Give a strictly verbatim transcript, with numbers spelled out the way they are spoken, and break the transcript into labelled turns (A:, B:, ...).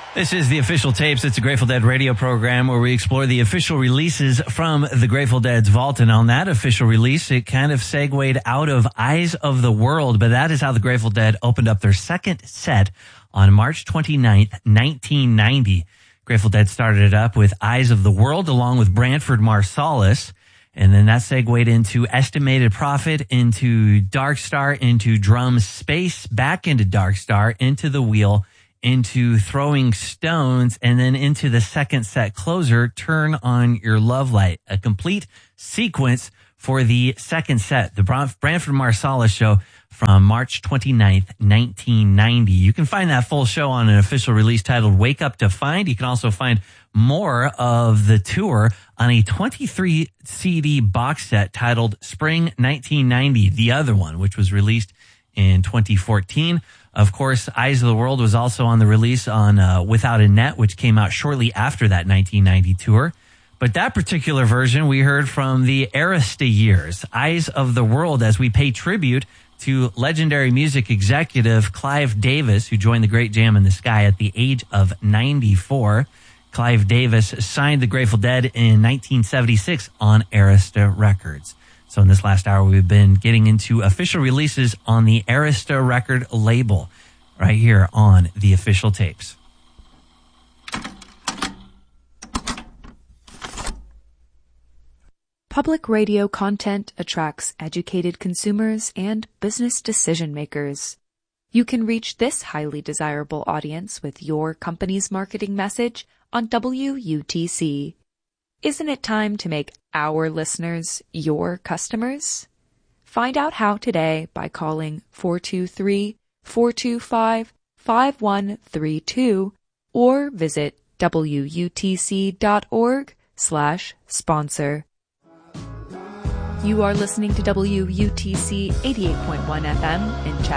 A: This is the Official Tapes. It's a Grateful Dead radio program where we explore the official releases from the Grateful Dead's vault. And on that official release, it kind of segued out of Eyes of the World. But that is how the Grateful Dead opened up their second set on March twenty-ninth, nineteen ninety. Grateful Dead started it up with Eyes of the World along with Branford Marsalis. And then that segued into Estimated Prophet, into Dark Star, into Drum Space, back into Dark Star, into The Wheel, into Throwing Stones, and then into the second set closer, Turn on Your Love Light. A complete sequence for the second set, the Branford Marsalis show from March twenty-ninth, nineteen ninety. You can find that full show on an official release titled Wake Up to Find. You can also find more of the tour on a twenty-three C D box set titled Spring nineteen ninety, the other one, which was released in twenty fourteen. Of course, Eyes of the World was also on the release on uh, Without a Net, which came out shortly after that nineteen ninety tour. But that particular version we heard from the Arista years, Eyes of the World, as we pay tribute to legendary music executive Clive Davis, who joined the Great Jam in the Sky at the age of ninety-four. Clive Davis signed the Grateful Dead in nineteen seventy-six on Arista Records. So in this last hour, we've been getting into official releases on the Arista record label right here on the Official Tapes.
B: Public radio content attracts educated consumers and business decision makers. You can reach this highly desirable audience with your company's marketing message on W U T C. Isn't it time to make our listeners your customers? Find out how today by calling four two three, four two five, five one three two or visit W U T C dot org slash sponsor. You are listening to W U T C eighty-eight point one F M in Chaska.